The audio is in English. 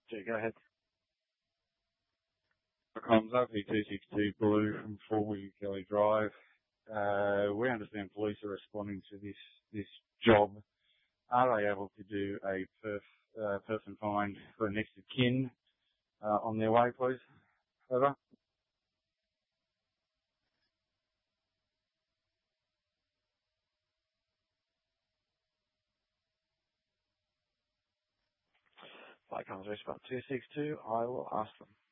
Okay, go ahead. Comes up, 262 Blue from 4 Kelly Drive. We understand police are responding to this job. Are they able to do a person find for next of kin on their way, please? Over. Flight comes response 262. I will ask them.